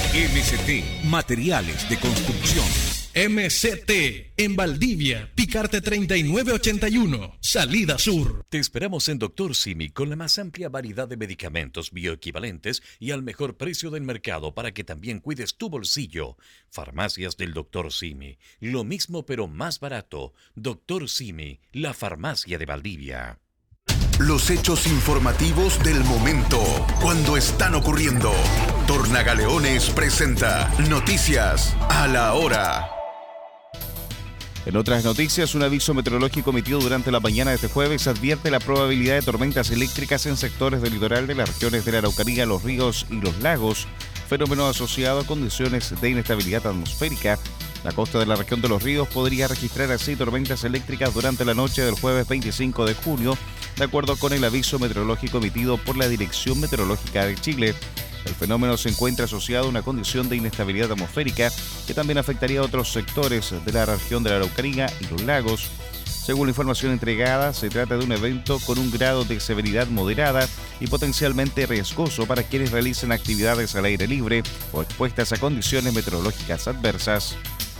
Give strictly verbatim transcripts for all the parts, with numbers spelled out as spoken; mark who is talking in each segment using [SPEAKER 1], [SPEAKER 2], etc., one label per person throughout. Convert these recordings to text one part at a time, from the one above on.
[SPEAKER 1] M C T, materiales de construcción.
[SPEAKER 2] M C T, en Valdivia, Picarte treinta y nueve ochenta y uno, salida sur.
[SPEAKER 3] Te esperamos en Doctor Simi con la más amplia variedad de medicamentos bioequivalentes y al mejor precio del mercado para que también cuides tu bolsillo. Farmacias del Doctor Simi, lo mismo pero más barato. Doctor Simi, la farmacia de Valdivia.
[SPEAKER 4] Los hechos informativos del momento, cuando están ocurriendo. Tornagaleones presenta Noticias a la Hora.
[SPEAKER 5] En otras noticias, un aviso meteorológico emitido durante la mañana de este jueves advierte la probabilidad de tormentas eléctricas en sectores del litoral de las regiones de la Araucanía, los ríos y los lagos, fenómeno asociado a condiciones de inestabilidad atmosférica. La costa de la región de los ríos podría registrar así tormentas eléctricas durante la noche del jueves veinticinco de junio, de acuerdo con el aviso meteorológico emitido por la Dirección Meteorológica de Chile. El fenómeno se encuentra asociado a una condición de inestabilidad atmosférica que también afectaría a otros sectores de la región de la Araucanía y los lagos. Según la información entregada, se trata de un evento con un grado de severidad moderada y potencialmente riesgoso para quienes realicen actividades al aire libre o expuestas a condiciones meteorológicas adversas.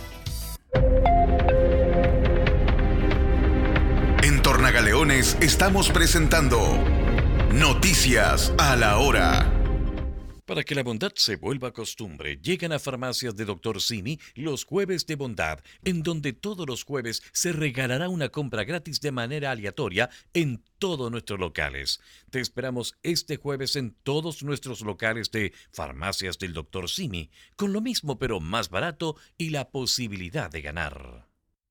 [SPEAKER 4] En Tornagaleones estamos presentando Noticias a la Hora.
[SPEAKER 3] Para que la bondad se vuelva costumbre, llegan a Farmacias de Doctor Simi los jueves de bondad, en donde todos los jueves se regalará una compra gratis de manera aleatoria en todos nuestros locales. Te esperamos este jueves en todos nuestros locales de Farmacias del Doctor Simi, con lo mismo pero más barato y la posibilidad de ganar.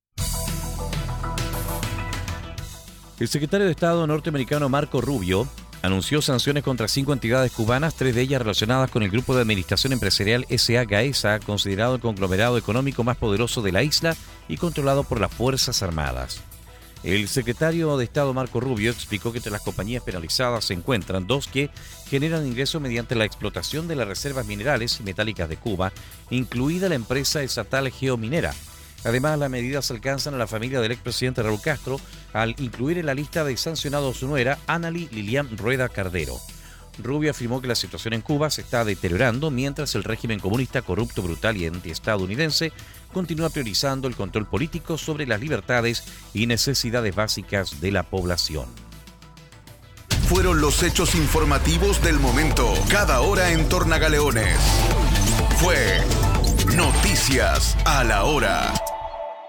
[SPEAKER 3] El secretario de Estado norteamericano Marco Rubio anunció sanciones contra cinco entidades cubanas, tres de ellas relacionadas con el Grupo de Administración Empresarial S A Gaesa, considerado el conglomerado económico más poderoso de la isla y controlado por las Fuerzas Armadas. El secretario de Estado Marco Rubio explicó que entre las compañías penalizadas se encuentran dos que generan ingresos mediante la explotación de las reservas minerales y metálicas de Cuba, incluida la empresa estatal Geominera. Además, las medidas alcanzan a la familia del expresidente Raúl Castro al incluir en la lista de sancionados su nuera, Annali Lilian Rueda Cardero. Rubio afirmó que la situación en Cuba se está deteriorando mientras el régimen comunista corrupto, brutal y antiestadounidense continúa priorizando el control político sobre las libertades y necesidades básicas de la población.
[SPEAKER 4] Fueron los hechos informativos del momento, cada hora en Tornagaleones. Fue Noticias a la Hora.